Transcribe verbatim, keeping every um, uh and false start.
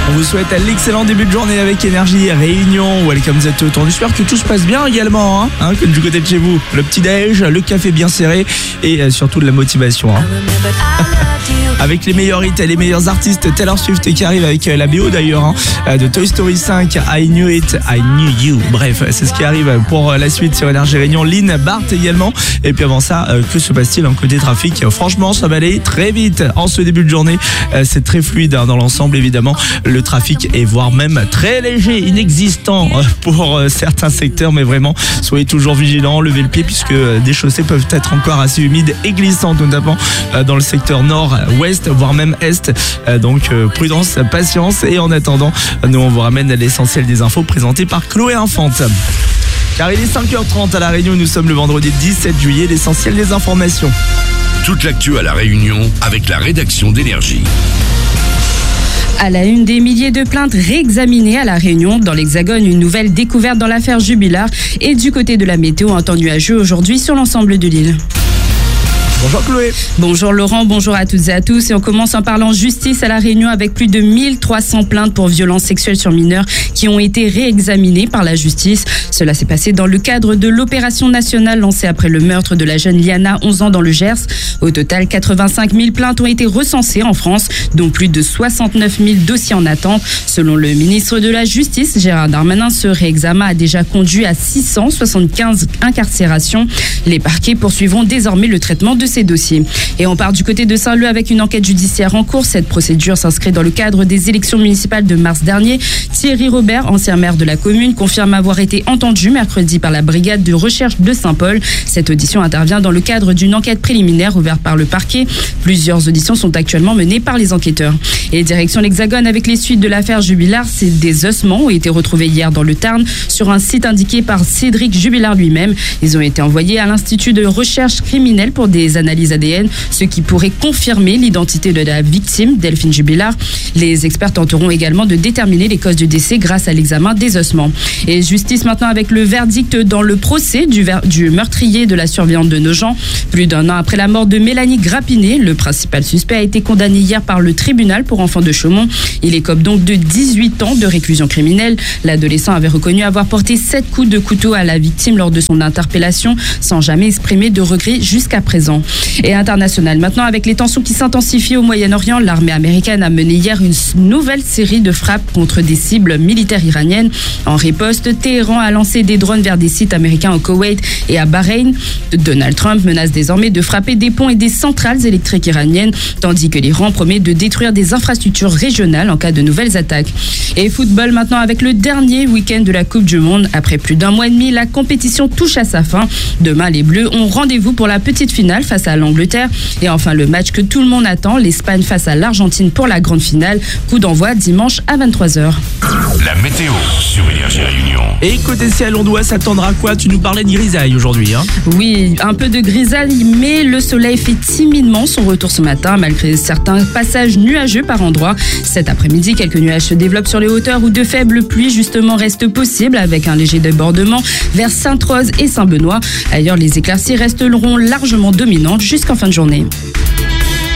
On vous souhaite l'excellent début de journée avec Énergie Réunion. Welcome, vous êtes autant. J'espère que tout se passe bien également, hein, hein, comme du côté de chez vous. Le petit déj, le café bien serré et euh, surtout de la motivation. Hein. Avec les meilleurs hits et les meilleurs artistes, Taylor Swift qui arrive avec la B O d'ailleurs hein, de Toy Story cinq, I Knew It, I Knew You. Bref, c'est ce qui arrive pour la suite sur Énergie Réunion. Lynn Bart également. Et puis avant ça, euh, que se passe-t-il en côté trafic? Franchement, ça va aller très vite en ce début de journée. Euh, c'est très fluide hein, dans l'ensemble évidemment. Le trafic est voire même très léger, inexistant euh, pour euh, certains secteurs. Mais vraiment, soyez toujours vigilants, levez le pied puisque euh, des chaussées peuvent être encore assez humides et glissantes, notamment euh, dans le secteur nord, ouest, voire même est. Euh, donc euh, prudence, patience. Et en attendant, nous on vous ramène l'essentiel des infos présentées par Chloé Infante. Car il est cinq heures trente à La Réunion, nous sommes le vendredi dix-sept juillet, l'essentiel des informations. Toute l'actu à La Réunion avec la rédaction d'Énergie. À la une, des milliers de plaintes réexaminées à La Réunion. Dans l'Hexagone, une nouvelle découverte dans l'affaire Jubilard. Et du côté de la météo, un temps nuageux aujourd'hui sur l'ensemble de l'île. Bonjour Chloé. Bonjour Laurent, bonjour à toutes et à tous. Et on commence en parlant justice à La Réunion avec plus de mille trois cents plaintes pour violences sexuelles sur mineurs qui ont été réexaminées par la justice. Cela s'est passé dans le cadre de l'opération nationale lancée après le meurtre de la jeune Liana, onze ans, dans le Gers. Au total, quatre-vingt-cinq mille plaintes ont été recensées en France, dont plus de soixante-neuf mille dossiers en attente. Selon le ministre de la Justice, Gérard Darmanin, ce réexamen a déjà conduit à six cent soixante-quinze incarcérations. Les parquets poursuivront désormais le traitement de ces dossiers. Et on part du côté de Saint-Leu avec une enquête judiciaire en cours. Cette procédure s'inscrit dans le cadre des élections municipales de mars dernier. Thierry Robert, ancien maire de la commune, confirme avoir été entendu mercredi par la brigade de recherche de Saint-Paul. Cette audition intervient dans le cadre d'une enquête préliminaire ouverte par le parquet. Plusieurs auditions sont actuellement menées par les enquêteurs. Et direction l'Hexagone avec les suites de l'affaire Jubilard. Des ossements ont été retrouvés hier dans le Tarn sur un site indiqué par Cédric Jubilard lui-même. Ils ont été envoyés à l'Institut de recherche criminelle pour des analyses A D N, ce qui pourrait confirmer l'identité de la victime, Delphine Jubilard. Les experts tenteront également de déterminer les causes du décès grâce à l'examen des ossements. Et justice maintenant avec le verdict dans le procès du, ver- du meurtrier de la surveillante de Nogent. Plus d'un an après la mort de Mélanie Grappinet, le principal suspect a été condamné hier par le tribunal pour enfants de Chaumont. Il écope donc de dix-huit ans de réclusion criminelle. L'adolescent avait reconnu avoir porté sept coups de couteau à la victime lors de son interpellation, sans jamais exprimer de regret jusqu'à présent. Et international maintenant avec les tensions qui s'intensifient au Moyen-Orient, l'armée américaine a mené hier une nouvelle série de frappes contre des cibles militaires iraniennes. En riposte, Téhéran a lancé des drones vers des sites américains au Koweït et à Bahreïn. Donald Trump menace désormais de frapper des ponts et des centrales électriques iraniennes, tandis que l'Iran promet de détruire des infrastructures régionales en cas de nouvelles attaques. Et football maintenant avec le dernier week-end de la Coupe du Monde. Après plus d'un mois et demi, la compétition touche à sa fin. Demain, les Bleus ont rendez-vous pour la petite finale face à l'Angleterre. Et enfin, le match que tout le monde attend, l'Espagne face à l'Argentine pour la grande finale. Coup d'envoi dimanche à vingt-trois heures. La météo sur Énergie Réunion. Et côté ciel, on doit s'attendre à quoi? Tu nous parlais de grisaille aujourd'hui. Hein oui, un peu de grisaille, mais le soleil fait timidement son retour ce matin, malgré certains passages nuageux par endroits. Cet après-midi, quelques nuages se développent sur les hauteurs où de faibles pluies justement restent possibles, avec un léger débordement vers Sainte-Rose et Saint-Benoît. Ailleurs, les éclaircies resteront largement dominantes jusqu'en fin de journée.